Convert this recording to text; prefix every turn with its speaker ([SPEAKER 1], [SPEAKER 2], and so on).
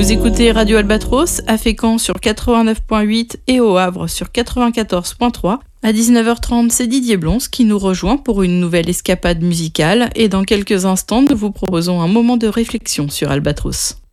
[SPEAKER 1] Vous écoutez Radio Albatros à Fécamp sur 89.8 et au Havre sur 94.3. À 19h30, c'est Didier Blons qui nous rejoint pour une nouvelle escapade musicale et dans quelques instants, nous vous proposons un moment de réflexion sur Albatros.